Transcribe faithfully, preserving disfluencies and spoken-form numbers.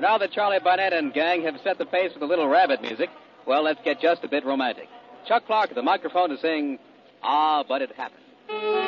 And now that Charlie Barnett and gang have set the pace with a little rabbit music, well, let's get just a bit romantic. Chuck Clark at the microphone to sing Ah, But It Happened.